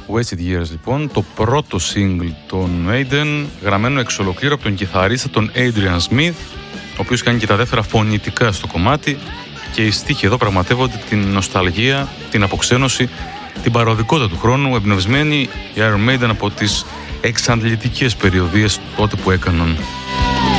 Wasted Years λοιπόν, το πρώτο single των Maiden, γραμμένο εξ ολοκλήρου από τον κιθαρίστα τον Adrian Smith, ο οποίος κάνει και τα δεύτερα φωνητικά στο κομμάτι, και οι στίχοι εδώ πραγματεύονται την νοσταλγία, την αποξένωση, την παροδικότητα του χρόνου, εμπνευσμένοι οι Iron Maiden από τις εξαντλητικές περιοδίες τότε που έκαναν.